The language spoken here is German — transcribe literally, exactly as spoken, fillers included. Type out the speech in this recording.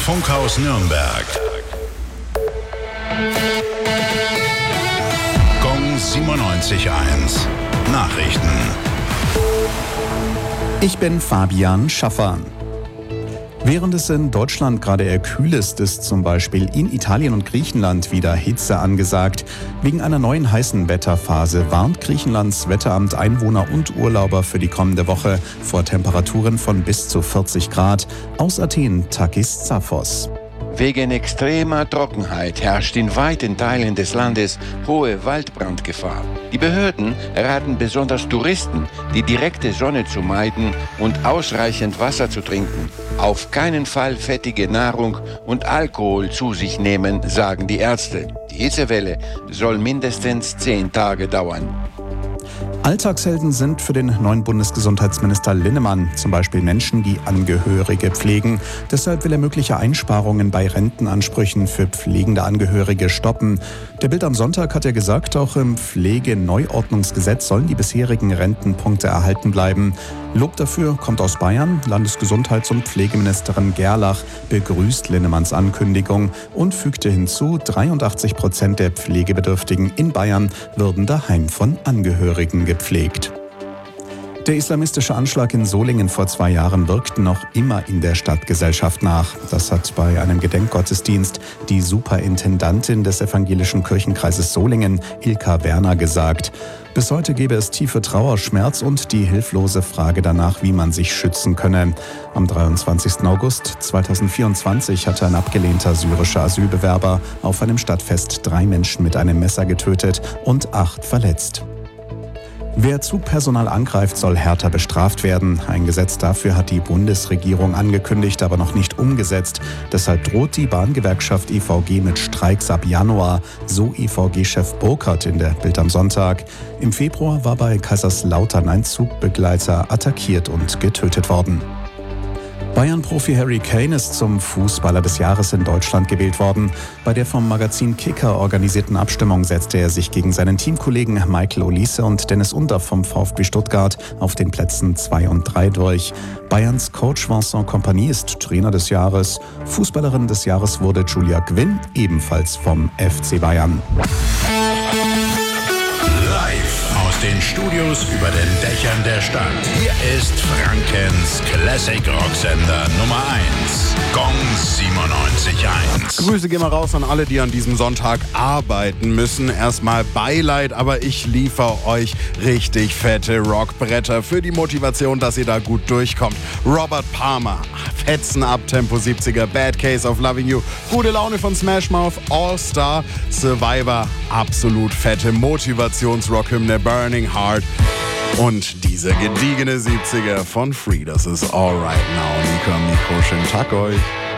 Funkhaus Nürnberg. Gong siebenundneunzig Komma eins. Nachrichten. Ich bin Fabian Schaffer. Während es in Deutschland gerade eher kühl ist, ist zum Beispiel in Italien und Griechenland wieder Hitze angesagt. Wegen einer neuen heißen Wetterphase warnt Griechenlands Wetteramt Einwohner und Urlauber für die kommende Woche vor Temperaturen von bis zu vierzig Grad. Aus Athen, Takis Zaphos. Wegen extremer Trockenheit herrscht in weiten Teilen des Landes hohe Waldbrandgefahr. Die Behörden raten besonders Touristen, die direkte Sonne zu meiden und ausreichend Wasser zu trinken. Auf keinen Fall fettige Nahrung und Alkohol zu sich nehmen, sagen die Ärzte. Die Hitzewelle soll mindestens zehn Tage dauern. Alltagshelden sind für den neuen Bundesgesundheitsminister Linnemann zum Beispiel Menschen, die Angehörige pflegen. Deshalb will er mögliche Einsparungen bei Rentenansprüchen für pflegende Angehörige stoppen. Der Bild am Sonntag hat er gesagt, auch im Pflegeneuordnungsgesetz sollen die bisherigen Rentenpunkte erhalten bleiben. Lob dafür kommt aus Bayern. Landesgesundheits- und Pflegeministerin Gerlach begrüßt Linnemanns Ankündigung und fügte hinzu, dreiundachtzig Prozent der Pflegebedürftigen in Bayern würden daheim von Angehörigen gepflegt. Der islamistische Anschlag in Solingen vor zwei Jahren wirkt noch immer in der Stadtgesellschaft nach. Das hat bei einem Gedenkgottesdienst die Superintendantin des evangelischen Kirchenkreises Solingen, Ilka Werner, gesagt. Bis heute gebe es tiefe Trauer, Schmerz und die hilflose Frage danach, wie man sich schützen könne. Am dreiundzwanzigsten August zweitausendvierundzwanzig hatte ein abgelehnter syrischer Asylbewerber auf einem Stadtfest drei Menschen mit einem Messer getötet und acht verletzt. Wer Zugpersonal angreift, soll härter bestraft werden. Ein Gesetz dafür hat die Bundesregierung angekündigt, aber noch nicht umgesetzt. Deshalb droht die Bahngewerkschaft I V G mit Streiks ab Januar, so I V G-Chef Burkhardt in der Bild am Sonntag. Im Februar war bei Kaiserslautern ein Zugbegleiter attackiert und getötet worden. Bayern-Profi Harry Kane ist zum Fußballer des Jahres in Deutschland gewählt worden. Bei der vom Magazin Kicker organisierten Abstimmung setzte er sich gegen seinen Teamkollegen Michael Olise und Dennis Undaff vom VfB Stuttgart auf den Plätzen zwei und drei durch. Bayerns Coach Vincent Kompany ist Trainer des Jahres. Fußballerin des Jahres wurde Julia Gwynn, ebenfalls vom F C Bayern. Aus den Studios über den Dächern der Stadt. Hier ist Frankens Classic Rocksender Nummer eins. Gong siebenundneunzig Komma eins. Grüße gehen mal raus an alle, die an diesem Sonntag arbeiten müssen. Erstmal Beileid, aber ich liefere euch richtig fette Rockbretter für die Motivation, dass ihr da gut durchkommt. Robert Palmer, Fetzen ab Tempo siebziger, Bad Case of Loving You, gute Laune von Smash Mouth, All Star, Survivor, absolut fette Motivationsrockhymne, Burning Heart und diese gediegene siebziger von Free. Das ist Alright Now. Nico, Mikro, schönen Tag euch.